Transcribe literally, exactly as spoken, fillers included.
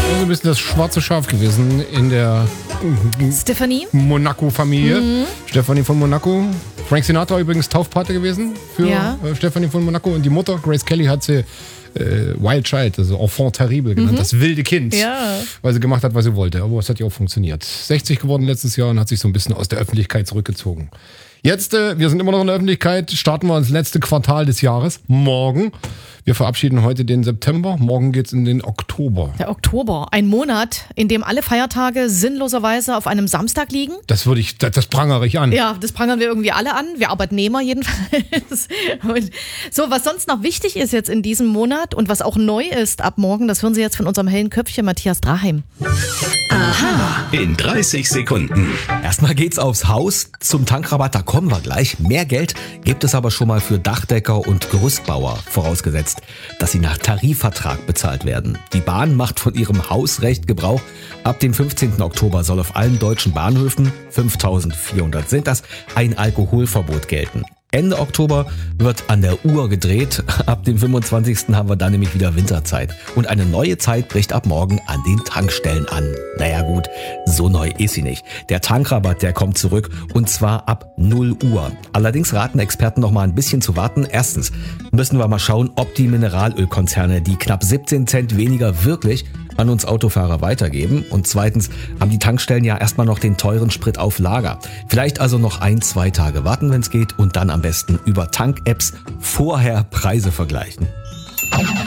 Also ein bisschen das schwarze Schaf gewesen in der Stephanie Monaco-Familie. Mhm. Stephanie von Monaco. Frank Sinatra übrigens Taufpate gewesen für ja. äh, Stephanie von Monaco. Und die Mutter, Grace Kelly, hat sie äh, Wild Child, also Enfant terrible genannt, mhm. das wilde Kind. Ja. Weil sie gemacht hat, was sie wollte. Aber es hat ja auch funktioniert. sechzig geworden letztes Jahr und hat sich so ein bisschen aus der Öffentlichkeit zurückgezogen. Jetzt, äh, wir sind immer noch in der Öffentlichkeit, starten wir ins letzte Quartal des Jahres. Morgen. Wir verabschieden heute den September. Morgen geht's in den Oktober. Der Oktober. Ein Monat, in dem alle Feiertage sinnloserweise auf einem Samstag liegen. Das würde ich, das, das prangere ich an. Ja, das prangern wir irgendwie alle an. Wir Arbeitnehmer jedenfalls. Und so, was sonst noch wichtig ist jetzt in diesem Monat und was auch neu ist ab morgen, das hören Sie jetzt von unserem hellen Köpfchen Matthias Draheim. Aha. In dreißig Sekunden. Erstmal geht's aufs Haus. Zum Tankrabatt, da kommen wir gleich. Mehr Geld gibt es aber schon mal für Dachdecker und Gerüstbauer, vorausgesetzt, dass sie nach Tarifvertrag bezahlt werden. Die Bahn macht von ihrem Hausrecht Gebrauch. Ab dem fünfzehnten Oktober soll auf allen deutschen Bahnhöfen, fünftausendvierhundert sind das, ein Alkoholverbot gelten. Ende Oktober wird an der Uhr gedreht. Ab dem fünfundzwanzigsten haben wir dann nämlich wieder Winterzeit. Und eine neue Zeit bricht ab morgen an den Tankstellen an. Naja gut, so neu ist sie nicht. Der Tankrabatt, der kommt zurück und zwar ab null Uhr. Allerdings raten Experten noch mal ein bisschen zu warten. Erstens müssen wir mal schauen, ob die Mineralölkonzerne die knapp siebzehn Cent weniger wirklich an uns Autofahrer weitergeben. Und zweitens haben die Tankstellen ja erstmal noch den teuren Sprit auf Lager. Vielleicht also noch ein, zwei Tage warten, wenn es geht und dann am besten über Tank-Apps vorher Preise vergleichen.